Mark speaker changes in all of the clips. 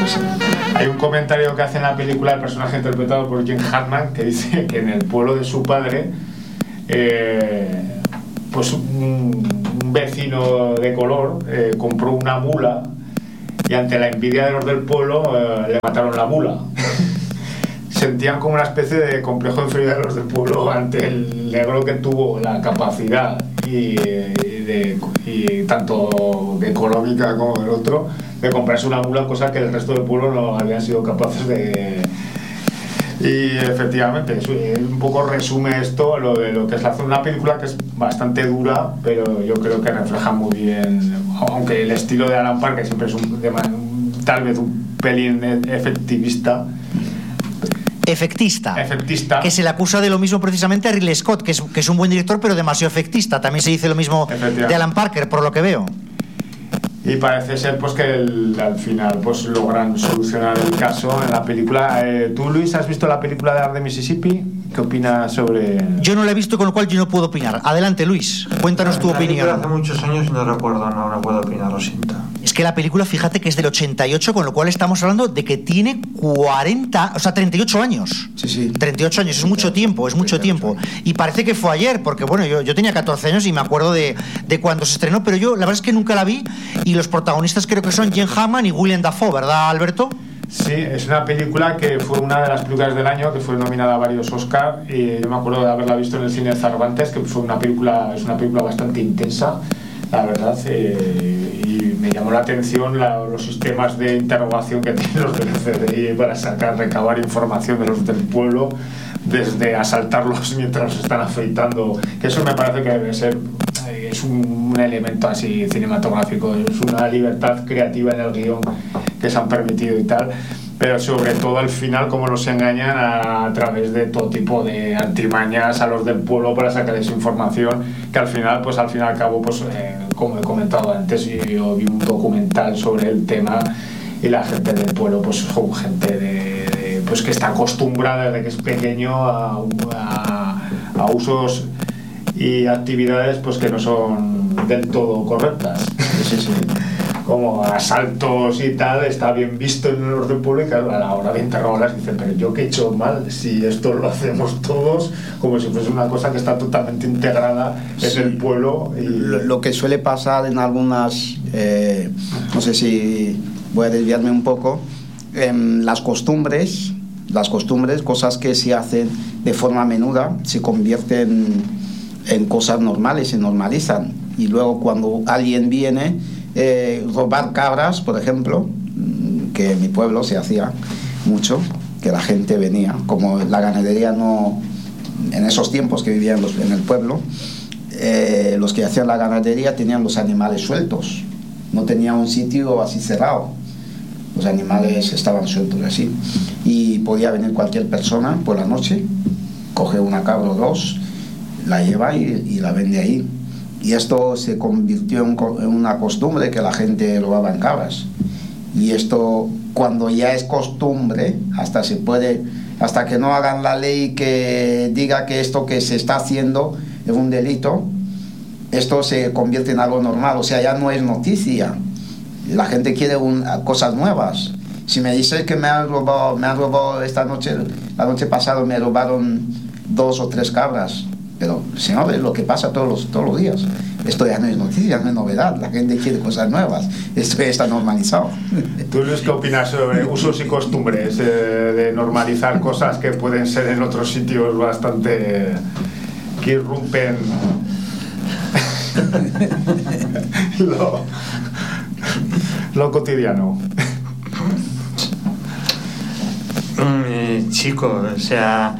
Speaker 1: Hay un comentario que hace en la película el personaje interpretado por Gene Hackman que dice que en el pueblo de su padre pues un vecino de color compró una mula y ante la envidia de los del pueblo le mataron la mula. Sentían como una especie de complejo de inferioridad de los del pueblo ante el negro que tuvo la capacidad y tanto económica como del otro de comprarse una mula, cosa que el resto del pueblo no habían sido capaces de. Y efectivamente un poco resume esto lo de lo que es una película que es bastante dura, pero yo creo que refleja muy bien, aunque el estilo de Alan Parker siempre es tal vez un pelín efectivista,
Speaker 2: que se le acusa de lo mismo precisamente a Ridley Scott, que es un buen director pero demasiado efectista. También se dice lo mismo de Alan Parker, por lo que veo.
Speaker 1: Y parece ser pues que al final pues logran solucionar el caso en la película. ¿Tú, Luis, has visto la película de Art de Mississippi? ¿Qué opinas sobre...?
Speaker 2: Yo no la he visto, con lo cual yo no puedo opinar. Adelante, Luis, cuéntanos tu opinión.
Speaker 3: Hace muchos años y no recuerdo, no puedo opinar, lo siento.
Speaker 2: Es que la película, fíjate que es del 88, con lo cual estamos hablando de que tiene 38 años.
Speaker 4: Sí.
Speaker 2: 38 años, es mucho tiempo, Y parece que fue ayer, porque bueno, yo tenía 14 años y me acuerdo de cuando se estrenó, pero yo la verdad es que nunca la vi, y los protagonistas creo que son Gene Hackman y Willem Dafoe, ¿verdad, Alberto?
Speaker 1: Sí, es una película que fue una de las películas del año, que fue nominada a varios Oscar, y yo me acuerdo de haberla visto en el cine Cervantes, que fue es una película bastante intensa, la verdad, y me llamó la atención los sistemas de interrogación que tienen los del FBI para recabar información de los del pueblo, desde asaltarlos mientras se están afeitando, que eso me parece que debe ser, es un elemento así cinematográfico, es una libertad creativa en el guión que se han permitido y tal, pero sobre todo al final cómo los engañan a través de todo tipo de artimañas a los del pueblo para sacarles información, que al final y al cabo pues como he comentado antes, yo vi un documental sobre el tema y la gente del pueblo pues son gente pues que está acostumbrada desde que es pequeño a usos y actividades pues que no son del todo correctas.
Speaker 4: Sí.
Speaker 1: Como asaltos y tal, está bien visto en el orden público, a la hora de interrogarlas dicen, pero yo qué he hecho mal si esto lo hacemos todos, como si fuese una cosa que está totalmente integrada en el pueblo. Y...
Speaker 4: Lo que suele pasar en algunas, no sé si voy a desviarme un poco, las costumbres, cosas que se hacen de forma menuda, se convierten en cosas normales, se normalizan, y luego cuando alguien viene, robar cabras, por ejemplo, que en mi pueblo se hacía mucho, que la gente venía, como la ganadería no, en esos tiempos que vivían en el pueblo, los que hacían la ganadería tenían los animales sueltos, no tenían un sitio así cerrado, los animales estaban sueltos así, y podía venir cualquier persona por la noche, coge una cabra o dos, la lleva y la vende ahí. Y esto se convirtió en una costumbre, que la gente robaba en cabras. Y esto, cuando ya es costumbre, hasta que no hagan la ley que diga que esto que se está haciendo es un delito, esto se convierte en algo normal, o sea, ya no es noticia. La gente quiere cosas nuevas. Si me dices que me han robado esta noche, la noche pasada me robaron 2 o 3 cabras, pero si no, es lo que pasa todos los días. Esto ya no es noticia, no es novedad. La gente quiere cosas nuevas. Esto ya está normalizado.
Speaker 1: ¿Tú, Luis, qué opinas sobre usos y costumbres de normalizar cosas que pueden ser en otros sitios bastante que irrumpen lo cotidiano?
Speaker 3: Chico, o sea,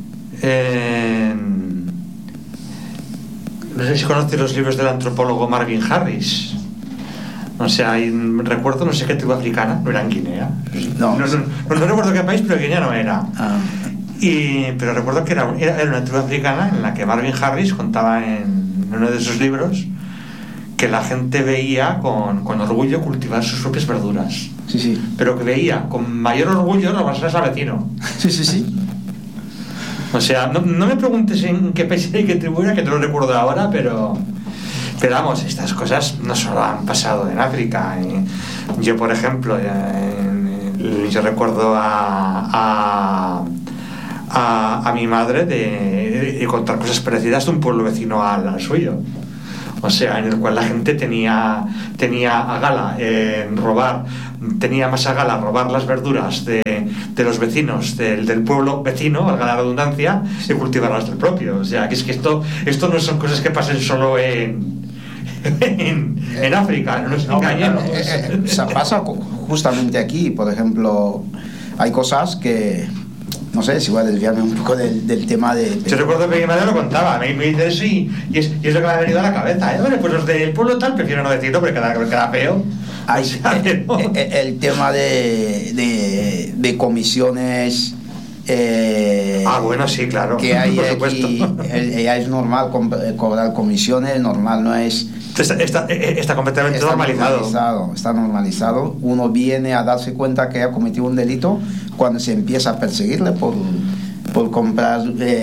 Speaker 3: no sé si conoces los libros del antropólogo Marvin Harris. O sea, recuerdo, no sé qué tribu africana, no era en Guinea. No recuerdo qué país, pero Guinea no era. Pero recuerdo que era una tribu africana en la que Marvin Harris contaba en uno de sus libros que la gente veía con orgullo cultivar sus propias verduras.
Speaker 4: Sí.
Speaker 3: Pero que veía con mayor orgullo robárselas al vecino.
Speaker 4: Sí.
Speaker 3: O sea, no me preguntes en qué país y qué tribu era, que no lo recuerdo ahora, pero vamos, estas cosas no solo han pasado en África. Yo, por ejemplo, en yo recuerdo a mi madre de contar cosas parecidas de un pueblo vecino al suyo. O sea, en el cual la gente tenía a gala tenía más a gala robar las verduras de los vecinos del pueblo vecino, valga la redundancia, y cultivarlas del propio. O sea, que es que esto no son cosas que pasen solo en África, no nos engañemos.
Speaker 4: Pasa justamente aquí, por ejemplo, hay cosas que, no sé si voy a desviarme un poco del tema de...
Speaker 3: Yo recuerdo que mi madre lo contaba, me dice eso y es lo que me ha venido a la cabeza. Bueno, pues los del pueblo tal prefiero no decirlo porque queda feo.
Speaker 4: Hay el tema de comisiones...
Speaker 3: bueno, sí, claro.
Speaker 4: Que hay
Speaker 3: por supuesto.
Speaker 4: Aquí, ya es normal cobrar comisiones, normal no es...
Speaker 3: Está completamente normalizado.
Speaker 4: Está normalizado. Uno viene a darse cuenta que ha cometido un delito cuando se empieza a perseguirle por comprar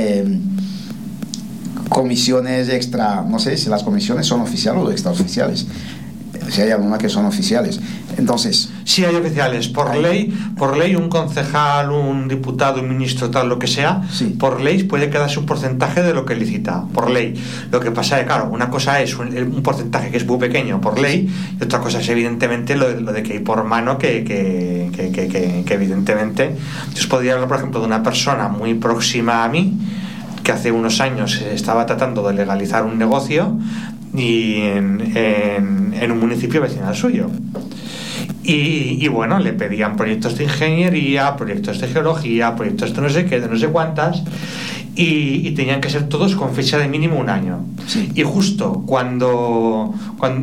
Speaker 4: comisiones extra. No sé si las comisiones son oficiales o extraoficiales. Si hay algunas que son oficiales. Entonces,
Speaker 3: sí hay oficiales. Por ley, un concejal, un diputado, un ministro, tal, lo que sea,
Speaker 4: sí,
Speaker 3: por ley puede quedarse un porcentaje de lo que licita, por ley. Lo que pasa es que, claro, una cosa es un porcentaje que es muy pequeño por ley, y otra cosa es evidentemente lo de que hay por mano, que evidentemente. Yo os podría hablar, por ejemplo, de una persona muy próxima a mí, que hace unos años estaba tratando de legalizar un negocio y en un municipio vecinal suyo. Y bueno, le pedían proyectos de ingeniería, proyectos de geología, proyectos de no sé qué, de no sé cuántas, y tenían que ser todos con fecha de mínimo un año.
Speaker 4: Sí.
Speaker 3: Y justo cuando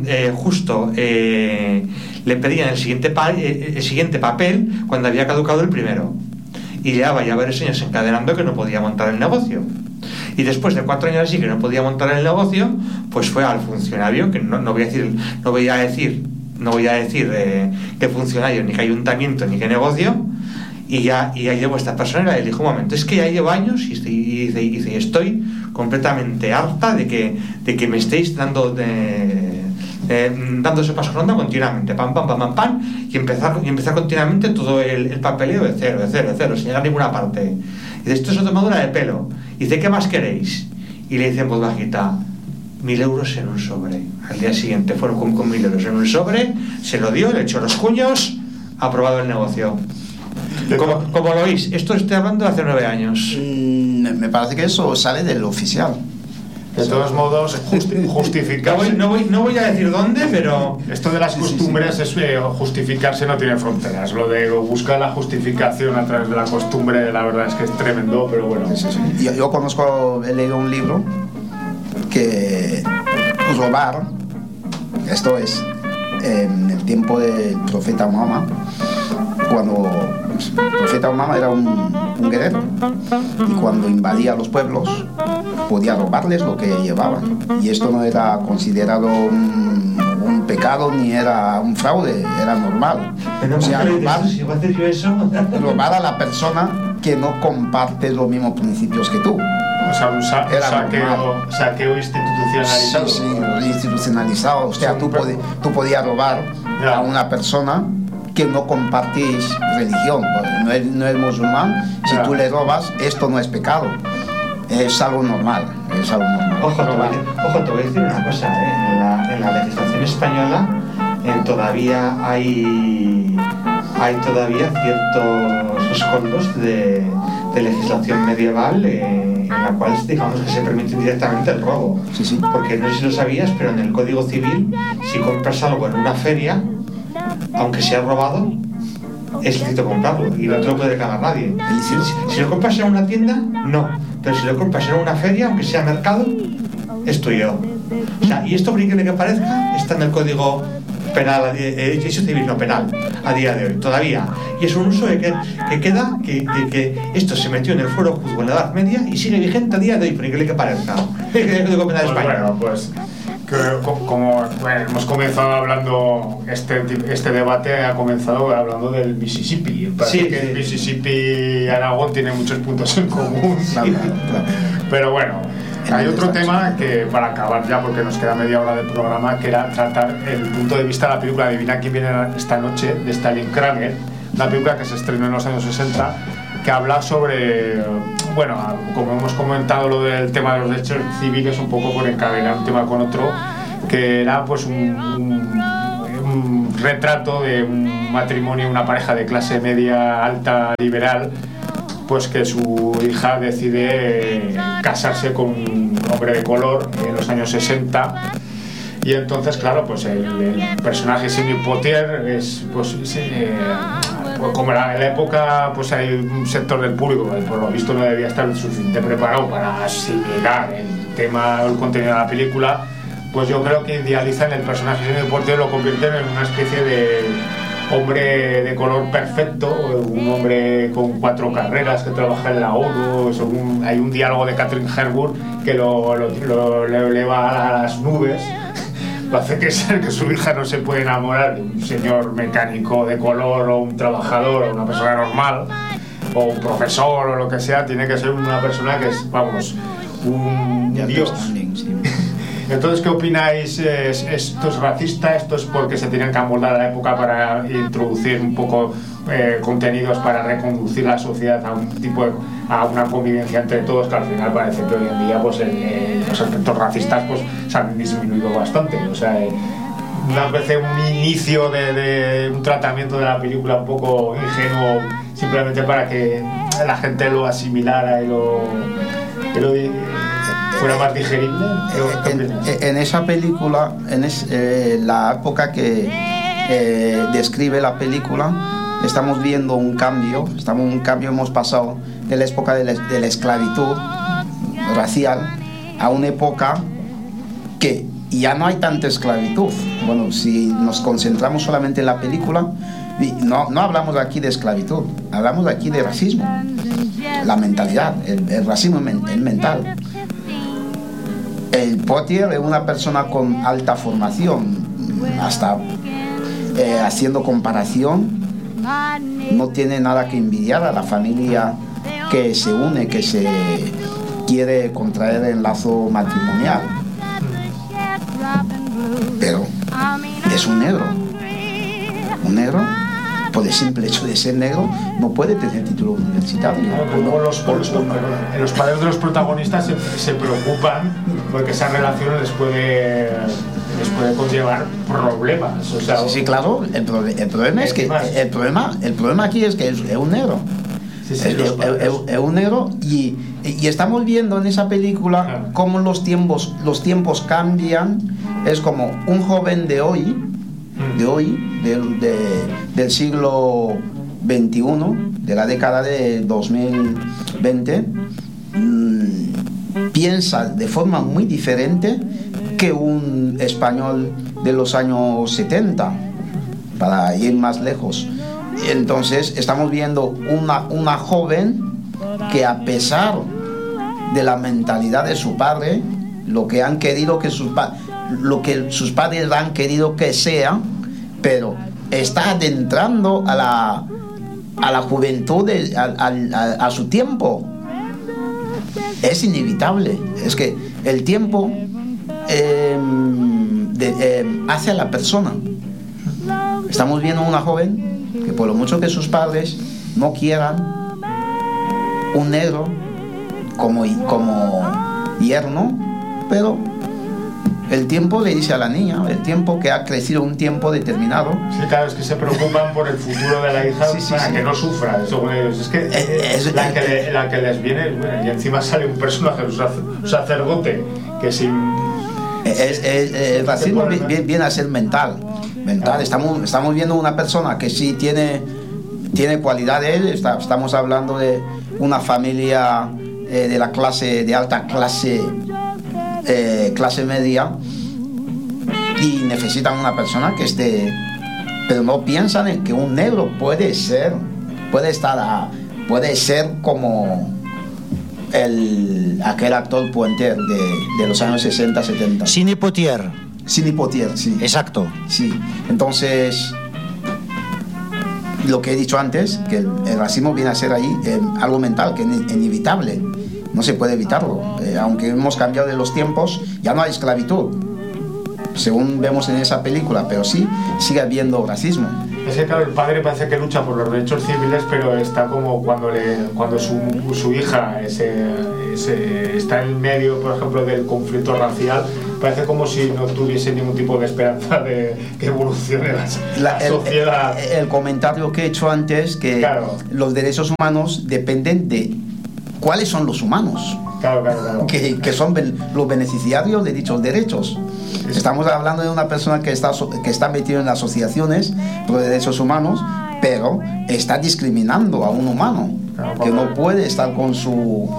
Speaker 3: le pedían el siguiente papel cuando había caducado el primero, y llevaba ya varios años encadenando que no podía montar el negocio. Y después de 4 años así que no podía montar el negocio, pues fue al funcionario, que no voy a decir qué funcionario, ni qué ayuntamiento, ni qué negocio, y ya llevo esta persona y le dijo: un momento, es que ya llevo años y estoy completamente harta de que me estéis dando ese paso ronda continuamente, pam, y empezar continuamente todo el papeleo de cero, sin llegar a ninguna parte. Y de esto es tomadura de pelo. Y dice: ¿qué más queréis? Y le dice en voz bajita: 1.000 euros en un sobre. Al día siguiente fueron con 1.000 euros en un sobre, se lo dio, le echó los cuños, aprobado el negocio. Como lo oís, esto estoy hablando de hace 9 años.
Speaker 4: Me parece que eso sale del oficial.
Speaker 1: De todos modos, justificarse...
Speaker 3: No voy a decir dónde, pero...
Speaker 1: Esto de las costumbres es justificarse no tiene fronteras. Lo de buscar la justificación a través de la costumbre, la verdad es que es tremendo, pero bueno.
Speaker 4: Yo he leído un libro que robar, esto es en el tiempo del profeta Mahoma, cuando el profeta Mahoma era un guerrero, y cuando invadía los pueblos podía robarles lo que llevaban, y esto no era considerado un pecado ni era un fraude, era normal.
Speaker 3: Pero
Speaker 4: o sea,
Speaker 3: robar
Speaker 4: a la persona que no comparte los mismos principios que tú.
Speaker 1: O sea, un saqueo institucionalizado.
Speaker 4: Sí, institucionalizado. O sea, tú podías robar a una persona que no compartís religión, no es musulmán. Si tú le robas, esto no es pecado, es algo normal.
Speaker 3: Ojo, te voy a decir una cosa, en la legislación española todavía hay ciertos escollos de legislación medieval en la cual, digamos, que se permite directamente el robo.
Speaker 4: Sí.
Speaker 3: Porque no sé si lo sabías, pero en el Código Civil, si compras algo en una feria, aunque sea robado, es lícito comprarlo y no te lo puede reclamar nadie. Si lo compras en una tienda, no. Pero si lo compras en una feria, aunque sea mercado, es tuyo. O sea, y esto, por increíble que parezca, está en el Código Penal, hecho civil, no penal, a día de hoy, todavía. Y es un uso que esto se metió en el fuero juzgo en la Edad Media y sigue vigente a día de hoy, por increíble que parezca. El Código Penal de España.
Speaker 1: Bueno, pues... Como hemos comenzado hablando, este debate ha comenzado hablando del Mississippi. Parece que el Mississippi y Aragón tienen muchos puntos en común.
Speaker 4: Claro.
Speaker 1: Pero bueno, hay otro tema que, para acabar ya, porque nos queda media hora del programa, que era tratar el punto de vista de la película Adivina quién viene esta noche, de Stalin Kramer, una película que se estrenó en los años 60, que habla sobre, bueno, como hemos comentado lo del tema de los derechos civiles, un poco por encadenar un tema con otro, que era pues un retrato de un matrimonio, una pareja de clase media alta liberal, pues que su hija decide casarse con un hombre de color en los años 60. Y entonces, claro, pues el personaje Sidney Poitier es, pues, como en la época, pues hay un sector del público que por lo visto no debía estar suficientemente preparado para asimilar el tema o el contenido de la película, pues yo creo que idealizan el personaje Sidney Poitier, lo convierten en una especie de hombre de color perfecto, un hombre con 4 carreras que trabaja en la ONU. Hay un diálogo de Catherine Hepburn que lo eleva a las nubes. Hace que su hija no se puede enamorar de un señor mecánico de color o un trabajador o una persona normal o un profesor o lo que sea. Tiene que ser una persona que es, vamos, un dios. Entonces, ¿qué opináis? ¿Esto es racista? ¿Esto es porque se tienen que amoldar a la época para introducir un poco contenidos para reconducir la sociedad a un tipo a una convivencia entre todos, que al final parece que hoy en día pues los aspectos racistas pues se han disminuido bastante? O sea, unas veces un inicio de un tratamiento de la película un poco ingenuo, simplemente para que la gente lo asimilara y lo fuera más digerible.
Speaker 4: En esa película, la época que describe la película, estamos viendo un cambio. Hemos pasado de la época de la esclavitud racial a una época que ya no hay tanta esclavitud. Bueno, si nos concentramos solamente en la película, no hablamos aquí de esclavitud, hablamos aquí de racismo, la mentalidad, el racismo mental. El Poitier es una persona con alta formación, hasta haciendo comparación, no tiene nada que envidiar a la familia que se une, que se quiere contraer el lazo matrimonial. Pero es un negro. Un negro, por el simple hecho de ser negro, no puede tener título universitario.
Speaker 1: Los padres de los protagonistas se preocupan porque esa relación les puede conllevar problemas. O sea,
Speaker 4: sí, claro. El problema es que el problema aquí es que es un negro. Es un negro y estamos viendo en esa película cómo los tiempos cambian. Es como un joven de hoy, del siglo XXI, de la década de 2020, piensa de forma muy diferente que un español de los años 70, para ir más lejos. Entonces estamos viendo una joven que, a pesar de la mentalidad de su padre, lo que han querido que sus padres han querido que sea, pero está adentrando a la juventud, a su tiempo. Es inevitable. Es que el tiempo hace a la persona. Estamos viendo una joven que, por lo mucho que sus padres no quieran un negro como yerno, pero el tiempo le dice a la niña, el tiempo que ha crecido un tiempo determinado.
Speaker 1: Sí, claro, es que se preocupan por el futuro de la hija, para que no sufra. Es que la que les viene, bueno, y encima sale un personaje, un sacerdote, que sin...
Speaker 4: El racismo viene a ser mental. Estamos viendo una persona que sí tiene cualidades. Estamos hablando de una familia de la clase, de alta clase, clase media, y necesitan una persona que esté, pero no piensan en que un negro puede ser como aquel actor Poitier de los años 60-70.
Speaker 2: Sidney Poitier,
Speaker 4: sí.
Speaker 2: Exacto.
Speaker 4: Sí. Entonces, lo que he dicho antes, que el racismo viene a ser ahí algo mental, que es inevitable. No se puede evitarlo. Aunque hemos cambiado de los tiempos, ya no hay esclavitud, según vemos en esa película, pero sí sigue habiendo racismo.
Speaker 1: Es que claro, el padre parece que lucha por los derechos civiles, pero está como cuando su hija está en medio, por ejemplo, del conflicto racial, parece como si no tuviese ningún tipo de esperanza de que evolucione la sociedad.
Speaker 4: El comentario que he hecho antes, que claro, los derechos humanos dependen de cuáles son los humanos.
Speaker 1: Claro.
Speaker 4: Que son los beneficiarios de dichos derechos. Estamos hablando de una persona que está metida en las asociaciones por derechos humanos, pero está discriminando a un humano que no puede estar con su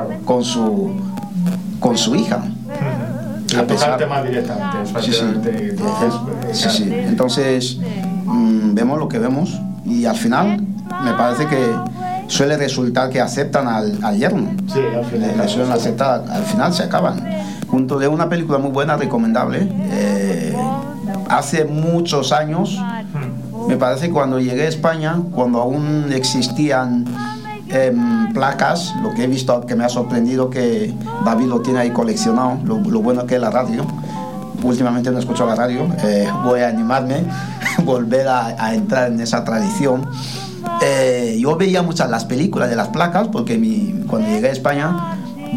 Speaker 4: hija.
Speaker 1: A pesar del tema directamente.
Speaker 4: Sí. Entonces vemos lo que vemos y al final me parece que suele resultar que aceptan al yerno.
Speaker 1: Sí, al final.
Speaker 4: Le suelen aceptar, al final se acaban. Junto de una película muy buena, recomendable. Hace muchos años, me parece, cuando llegué a España, cuando aún existían placas, lo que he visto que me ha sorprendido, que David lo tiene ahí coleccionado, lo bueno que es la radio. Últimamente no escucho la radio, voy a animarme, volver a entrar en esa tradición. Yo veía muchas las películas de las placas, porque cuando llegué a España,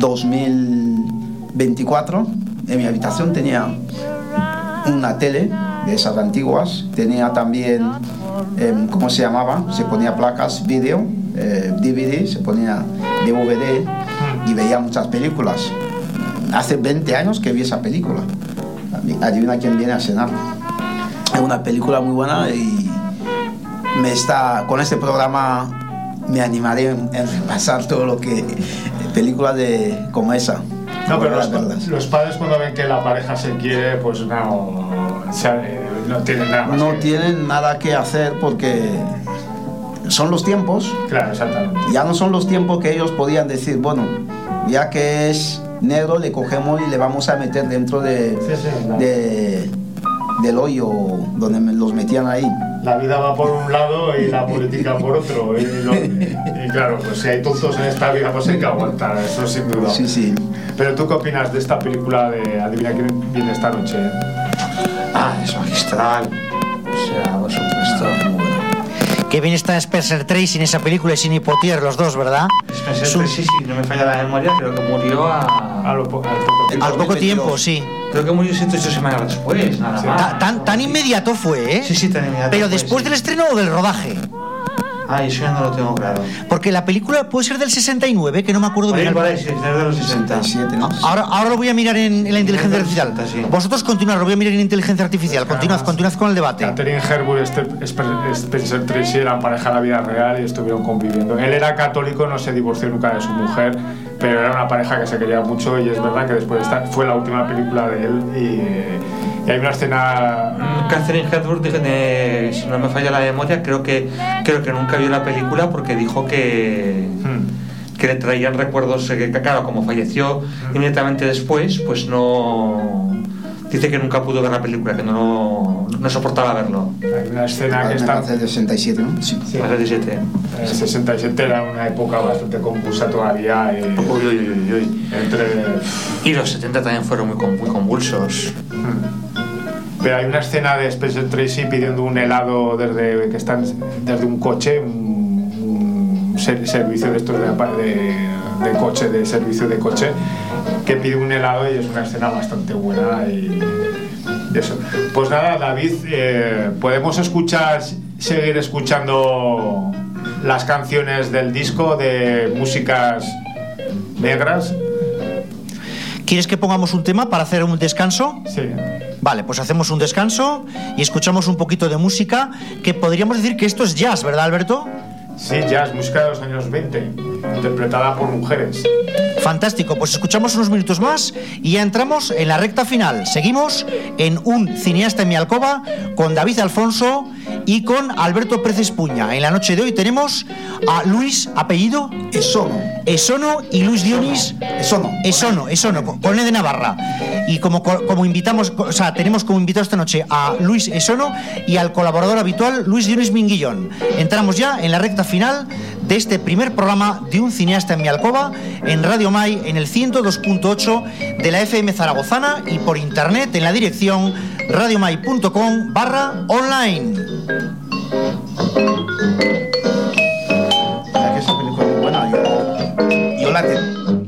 Speaker 4: 2024, en mi habitación tenía una tele de esas antiguas, tenía también, ¿cómo se llamaba? Se ponía placas, vídeo, DVD, se ponía DVD y veía muchas películas. Hace 20 años que vi esa película. Adivina quién viene a cenar. Es una película muy buena y con este programa me animaré en repasar todo lo que películas como esa.
Speaker 1: No, pero los padres, cuando ven que la pareja se quiere, pues no tienen nada más.
Speaker 4: No tienen nada que hacer, porque son los tiempos.
Speaker 1: Claro, exactamente.
Speaker 4: Ya no son los tiempos que ellos podían decir, bueno, ya que es negro, le cogemos y le vamos a meter dentro del hoyo donde los metían ahí.
Speaker 1: La vida va por un lado y la política por otro. Y claro, pues si hay tontos en esta vida, pues hay que aguantar, eso sin duda.
Speaker 4: Sí.
Speaker 1: Pero ¿tú qué opinas de esta película de Adivina quién viene esta noche?
Speaker 3: Es magistral. O sea, por supuesto, muy bueno.
Speaker 2: Qué bien está Spencer Tracy en esa película y Sidney Poitier, los dos, ¿verdad?
Speaker 3: Spencer Tracy, si no me falla la memoria, creo que murió
Speaker 2: al poco tiempo, sí.
Speaker 3: Creo que murió 7 o 8 semanas después, nada más.
Speaker 2: Tan inmediato fue, ¿eh?
Speaker 3: Sí, tan inmediato.
Speaker 2: Pero después del estreno o del rodaje.
Speaker 3: Eso ya no lo tengo claro.
Speaker 2: Porque la película puede ser del 69, que no me acuerdo bien.
Speaker 3: Vale, sí, es de los 67, ¿no?
Speaker 2: Ahora lo voy a mirar en la inteligencia artificial. Sí. Vosotros continuad, lo voy a mirar en inteligencia artificial. Continuad con el debate.
Speaker 1: Catherine Hepburn y Spencer Tracy eran pareja en la vida real y estuvieron conviviendo. Él era católico, no se divorció nunca de su mujer, pero era una pareja que se quería mucho, y es verdad que después fue la última película de él y hay una escena.
Speaker 3: Catherine Hepburn, si no me falla la memoria, creo que nunca vio la película, porque dijo que le traían recuerdos, que claro, como falleció inmediatamente después, pues no. Dice que nunca pudo ver la película, que no soportaba verlo.
Speaker 1: Hay una escena que está.
Speaker 4: Hace 67, ¿no?
Speaker 3: Sí. 67.
Speaker 1: El 67 era una época bastante convulsa todavía.
Speaker 3: Y los 70 también fueron muy convulsos.
Speaker 1: Pero hay una escena de Spencer Tracy pidiendo un helado desde un coche, un servicio de estos de coche, de servicio de coche, que pide un helado, y es una escena bastante buena y eso. Pues nada, David, podemos seguir escuchando las canciones del disco de músicas negras.
Speaker 2: ¿Quieres que pongamos un tema para hacer un descanso?
Speaker 1: Sí.
Speaker 2: Vale, pues hacemos un descanso y escuchamos un poquito de música, que podríamos decir que esto es jazz, ¿verdad, Alberto?
Speaker 1: Sí, jazz, música de los años 20, interpretada por mujeres.
Speaker 2: Fantástico, pues escuchamos unos minutos más y ya entramos en la recta final. Seguimos en Un cineasta en mi alcoba con David Alfonso y con Alberto Pérez Espuña. En la noche de hoy tenemos a Luis, apellido Esono y Luis Dionis Esono, con E de Navarra. Y como invitamos, o sea, tenemos como invitado esta noche a Luis Esono y al colaborador habitual Luis Dionis Minguillón. Entramos ya en la recta final de este primer programa de Un cineasta en mi alcoba en Radio Mai, en el 102.8 de la FM zaragozana, y por internet en la dirección radiomai.com/online.
Speaker 4: que esa película es muy buena. Yo la tengo.